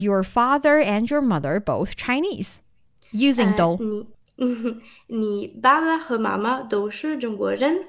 your father and your mother both Chinese? Using 都。 你爸爸和妈妈都是中国人。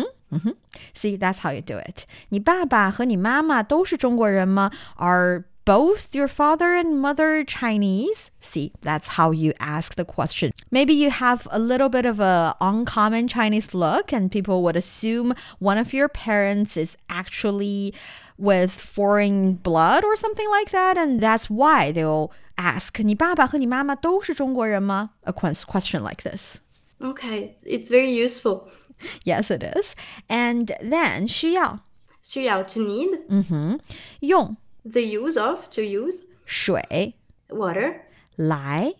See, that's how you do it. 你爸爸和你妈妈都是中国人吗？ Are both your father and mother Chinese? See, that's how you ask the question. Maybe you have a little bit of a uncommon Chinese look and people would assume one of your parents is actually with foreign blood or something like that, and that's why they'll ask, 你爸爸和你妈妈都是中国人吗? A question like this. Okay, it's very useful. Yes, it is. And then 需要需要 to need. 用 The use of to use. 水 Water. 来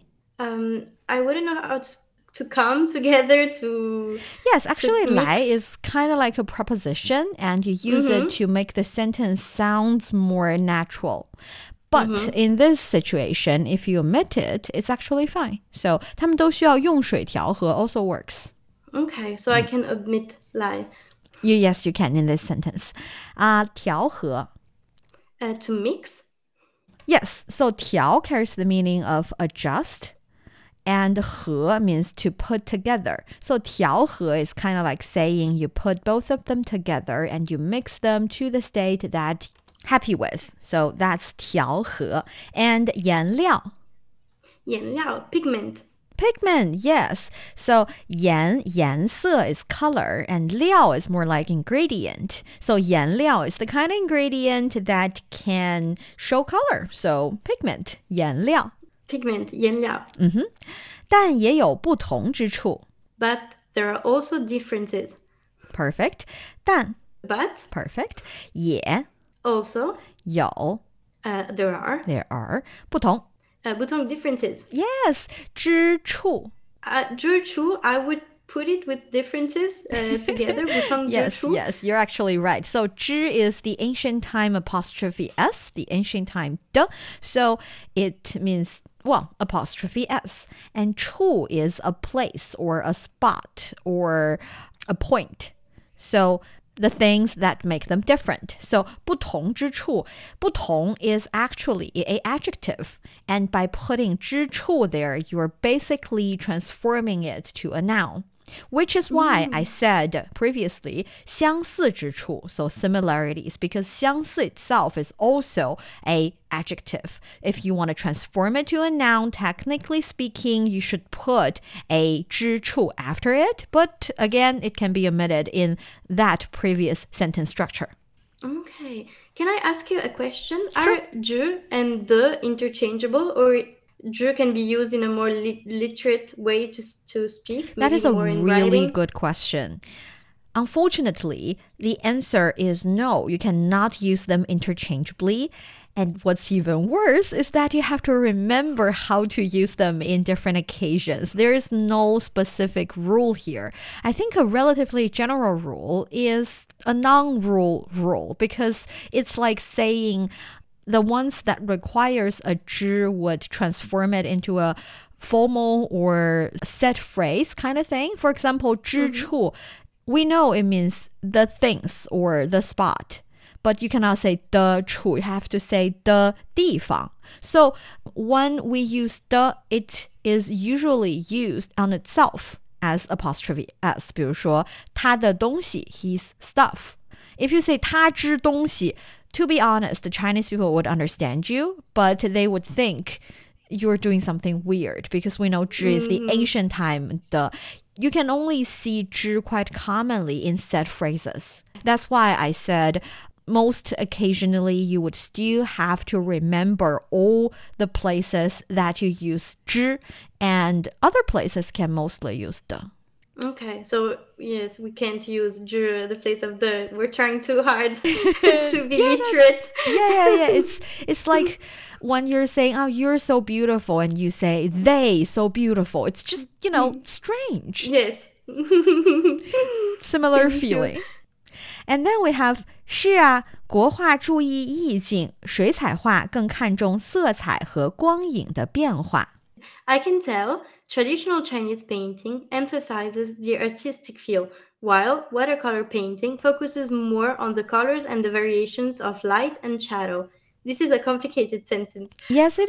I wouldn't know how to come together to Yes, actually, to mix. 来 is kind of like a preposition and you use it to make the sentence sounds more natural. But in this situation, if you omit it, it's actually fine. So 他们都需要用水调和 also works. Okay, so I can omit 来. Yes, you can in this sentence. 调和 To mix. Yes, so 调 carries the meaning of adjust. And 和 means to put together. So 调和 is kind of like saying you put both of them together and you mix them to the state that happy with. So that's 调和. And 颜料颜料 pigment. Pigment, yes. So 颜色 is color and 料 is more like ingredient. So 颜料 is the kind of ingredient that can show color. So pigment, 颜料. Pigment 颜料. 但也有不同之处 But there are also differences. Perfect. 但 But perfect. 也 also 有 there are 不同不同 differences. Yes. 之处之处 I would put it with differences together. 不同之处. Yes, you're actually right. So 之 is the ancient time apostrophe s, the ancient time 的. So it means apostrophe s. And 处 is a place or a spot or a point. So the things that make them different. So 不同之处, 不同 is actually an adjective. And by putting 之处 there, you're basically transforming it to a noun. Which is why I said previously 相似之处, so similarities, because 相似 itself is also a adjective. If you want to transform it to a noun, technically speaking, you should put a 之处 after it, but again, it can be omitted in that previous sentence structure. Okay. Can I ask you a question? Sure. Are 之 and the interchangeable, or 之 can be used in a more literate way to speak? That Maybe is a more in really writing? good question. Unfortunately, the answer is no. You cannot use them interchangeably. And what's even worse is that you have to remember how to use them in different occasions. There is no specific rule here. I think a relatively general rule is a non-rule rule because it's like saying the ones that requires a 之 would transform it into a formal or set phrase kind of thing. For example, 之处, we know it means the things or the spot. But you cannot say 的处, you have to say 的地方. So when we use 的, it is usually used on itself as apostrophe s. 比如说他的东西, his stuff. If you say 他之东西, to be honest, the Chinese people would understand you, but they would think you're doing something weird because we know 之 is the ancient time. You can only see 之 quite commonly in set phrases. That's why I said most occasionally you would still have to remember all the places that you use 之, and other places can mostly use 的. Okay, so yes, we can't use 之 the place of the. We're trying too hard to be literate. Yeah. It's like when you're saying, oh, you're so beautiful, and you say, they so beautiful. It's just, strange. Yes. Similar Thank you. feeling. And then we have 是啊，国画注意意境，水彩画更看重色彩和光影的变化。 I can tell traditional Chinese painting emphasizes the artistic feel, while watercolor painting focuses more on the colors and the variations of light and shadow. This is a complicated sentence. Yes, it